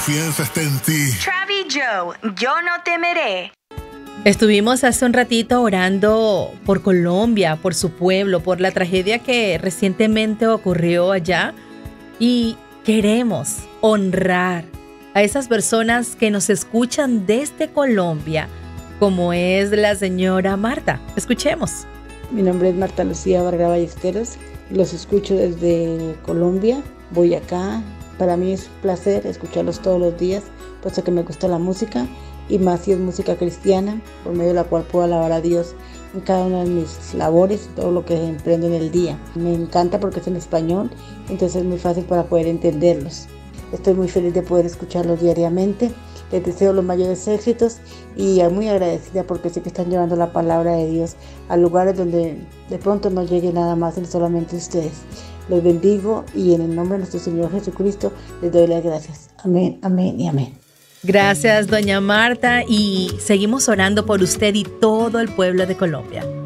Confianza está en ti. Travis Joe, yo no temeré. Estuvimos hace un ratito orando por Colombia, por su pueblo, por la tragedia que recientemente ocurrió allá y queremos honrar a esas personas que nos escuchan desde Colombia, como es la señora Marta. Escuchemos. Mi nombre es Marta Lucía Vargas Ballesteros. Los escucho desde Colombia. Voy acá. Para mí es un placer escucharlos todos los días, puesto que me gusta la música y más si es música cristiana, por medio de la cual puedo alabar a Dios en cada una de mis labores, todo lo que emprendo en el día. Me encanta porque es en español, entonces es muy fácil para poder entenderlos. Estoy muy feliz de poder escucharlos diariamente. Les deseo los mayores éxitos y muy agradecida porque sé que están llevando la palabra de Dios a lugares donde de pronto no llegue nada más, sino solamente ustedes. Los bendigo y en el nombre de nuestro Señor Jesucristo les doy las gracias. Amén, amén y amén. Gracias, doña Marta, y seguimos orando por usted y todo el pueblo de Colombia.